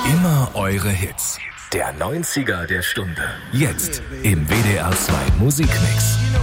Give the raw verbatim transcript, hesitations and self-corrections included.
Immer eure Hits. Der neunziger der Stunde. Jetzt im W D R zwei Musikmix.